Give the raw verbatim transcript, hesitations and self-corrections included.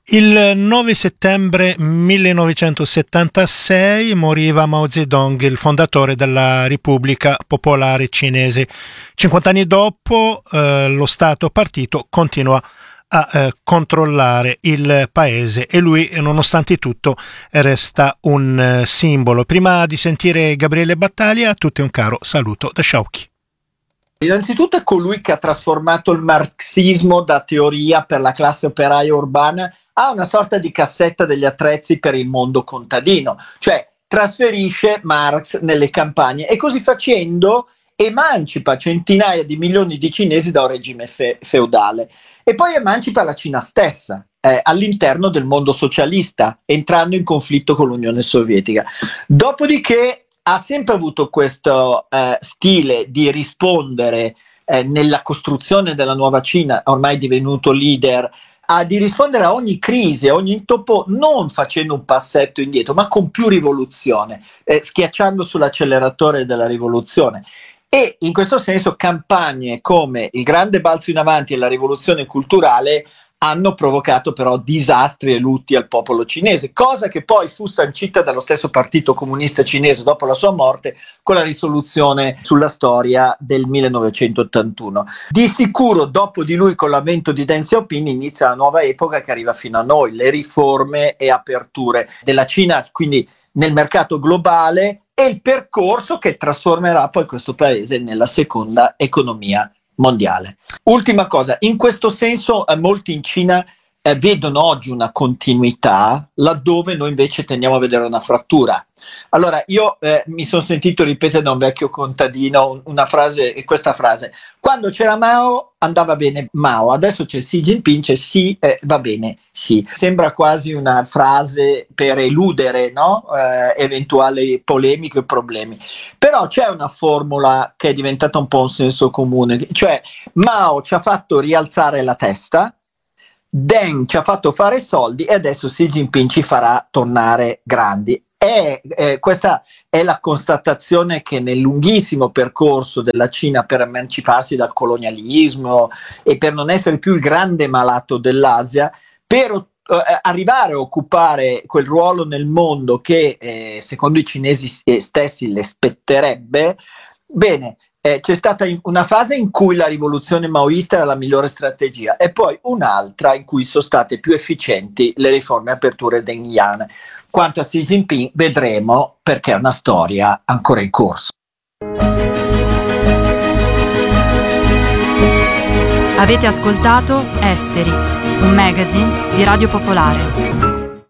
Il nove settembre millenovecentosettantasei moriva Mao Zedong, il fondatore della Repubblica Popolare Cinese. cinquant'anni dopo eh, lo Stato partito continua a eh, controllare il paese e lui, nonostante tutto, resta un eh, simbolo. Prima di sentire Gabriele Battaglia, a tutti un caro saluto da Sciauchi. Innanzitutto è colui che ha trasformato il marxismo da teoria per la classe operaia urbana a una sorta di cassetta degli attrezzi per il mondo contadino, cioè trasferisce Marx nelle campagne e così facendo emancipa centinaia di milioni di cinesi da un regime fe- feudale e poi emancipa la Cina stessa eh, all'interno del mondo socialista, entrando in conflitto con l'Unione Sovietica. Dopodiché ha sempre avuto questo eh, stile di rispondere eh, nella costruzione della nuova Cina, ormai divenuto leader, a di rispondere a ogni crisi, a ogni intoppo, non facendo un passetto indietro, ma con più rivoluzione, eh, schiacciando sull'acceleratore della rivoluzione. E in questo senso campagne come il grande balzo in avanti e la rivoluzione culturale hanno provocato però disastri e lutti al popolo cinese, cosa che poi fu sancita dallo stesso Partito Comunista Cinese dopo la sua morte con la risoluzione sulla storia del millenovecentottantuno. Di sicuro dopo di lui, con l'avvento di Deng Xiaoping, inizia la nuova epoca che arriva fino a noi, le riforme e aperture della Cina, quindi nel mercato globale, e il percorso che trasformerà poi questo paese nella seconda economia mondiale. Ultima cosa, in questo senso eh, molti in Cina eh, vedono oggi una continuità laddove noi invece tendiamo a vedere una frattura. Allora io eh, mi sono sentito ripetere da un vecchio contadino una frase, questa frase: quando c'era Mao andava bene Mao, adesso c'è Xi Jinping, c'è Xi, eh, va bene Xi. Sembra quasi una frase per eludere, no? eh, eventuali polemiche e problemi, però c'è una formula che è diventata un po' un senso comune, cioè Mao ci ha fatto rialzare la testa, Deng ci ha fatto fare soldi e adesso Xi Jinping ci farà tornare grandi. È, eh, questa è la constatazione che nel lunghissimo percorso della Cina per emanciparsi dal colonialismo e per non essere più il grande malato dell'Asia, per eh, arrivare a occupare quel ruolo nel mondo che eh, secondo i cinesi stessi le spetterebbe, bene, Eh, c'è stata una fase in cui la rivoluzione maoista era la migliore strategia e poi un'altra in cui sono state più efficienti le riforme aperture dengiane. Quanto a Xi Jinping vedremo, perché è una storia ancora in corso. Avete ascoltato Esteri, un magazine di Radio Popolare.